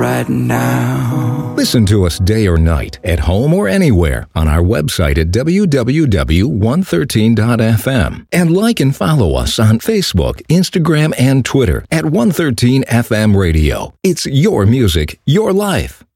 right now. Listen to us day or night, at home or anywhere, on our website at www.113.fm. And like and follow us on Facebook, Instagram, and Twitter at 113 FM Radio. It's your music, your life.